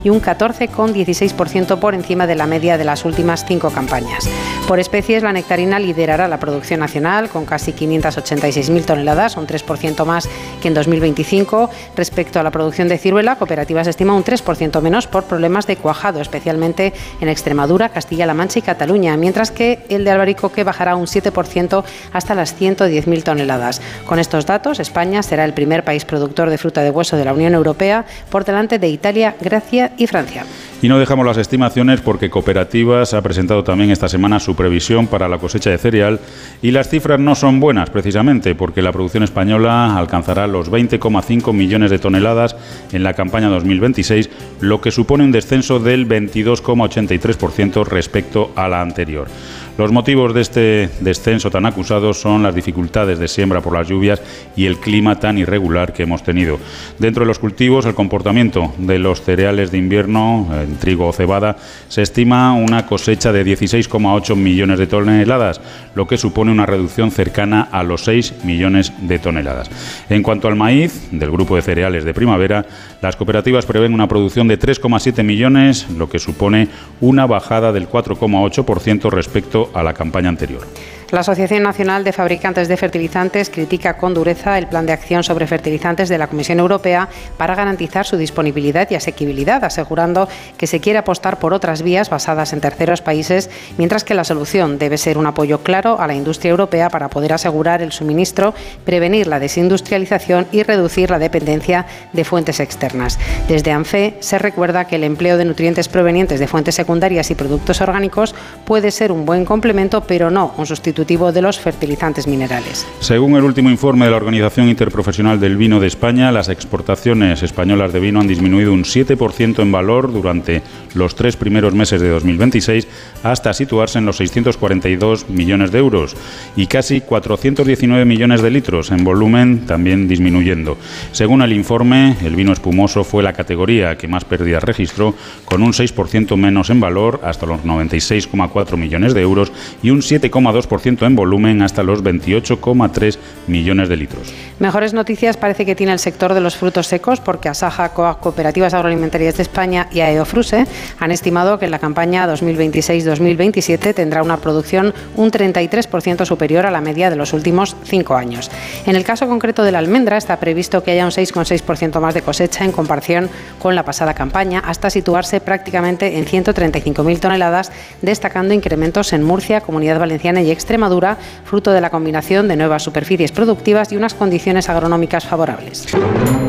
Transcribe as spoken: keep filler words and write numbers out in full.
y un catorce coma dieciséis por ciento por encima de la media de las últimas cinco campañas. Por especies, la nectarina liderará la producción nacional con casi quinientas ochenta y seis mil toneladas, un tres por ciento más que en dos mil veinticinco. Respecto a la producción de ciruela, Cooperativas estima un tres por ciento menos por problemas de cuajado, especialmente en Extremadura, Castilla-La Mancha y Cataluña, mientras que el de albaricoque bajará un siete por ciento hasta las ciento diez mil toneladas. Con estos datos, España será el primer país productor de fruta de hueso de la Unión Europea, por delante de Italia, Grecia y Francia. Y no dejamos las estimaciones porque Cooperativas ha presentado también esta semana su previsión para la cosecha de cereal y las cifras no son buenas precisamente porque la producción española alcanzará los veinte coma cinco millones de toneladas en la campaña dos mil veintiséis, lo que supone un descenso del veintidós coma ochenta y tres por ciento respecto a la anterior. Los motivos de este descenso tan acusado son las dificultades de siembra por las lluvias y el clima tan irregular que hemos tenido. Dentro de los cultivos, el comportamiento de los cereales de invierno, en trigo o cebada, se estima una cosecha de dieciséis coma ocho millones de toneladas, lo que supone una reducción cercana a los seis millones de toneladas. En cuanto al maíz, del grupo de cereales de primavera, las cooperativas prevén una producción de tres coma siete millones, lo que supone una bajada del cuatro coma ocho por ciento respecto a la campaña anterior. La Asociación Nacional de Fabricantes de Fertilizantes critica con dureza el plan de acción sobre fertilizantes de la Comisión Europea para garantizar su disponibilidad y asequibilidad, asegurando que se quiere apostar por otras vías basadas en terceros países, mientras que la solución debe ser un apoyo claro a la industria europea para poder asegurar el suministro, prevenir la desindustrialización y reducir la dependencia de fuentes externas. Desde ANFE se recuerda que el empleo de nutrientes provenientes de fuentes secundarias y productos orgánicos puede ser un buen complemento, pero no un sustituto de los fertilizantes minerales. Según el último informe de la Organización Interprofesional del Vino de España, las exportaciones españolas de vino han disminuido un siete por ciento en valor durante los tres primeros meses de dos mil veintiséis hasta situarse en los seiscientos cuarenta y dos millones de euros y casi cuatrocientos diecinueve millones de litros en volumen, también disminuyendo. Según el informe, el vino espumoso fue la categoría que más pérdidas registró, con un seis por ciento menos en valor hasta los noventa y seis coma cuatro millones de euros y un siete coma dos por ciento en volumen hasta los veintiocho coma tres millones de litros. Mejores noticias parece que tiene el sector de los frutos secos porque Asaja, Cooperativas Agroalimentarias de España y Aeofruse han estimado que en la campaña dos mil veintiséis dos mil veintisiete tendrá una producción un treinta y tres por ciento superior a la media de los últimos cinco años. En el caso concreto de la almendra está previsto que haya un seis coma seis por ciento más de cosecha en comparación con la pasada campaña, hasta situarse prácticamente en ciento treinta y cinco mil toneladas, destacando incrementos en Murcia, Comunidad Valenciana y Extremadura, fruto de la combinación de nuevas superficies productivas y unas condiciones agronómicas favorables.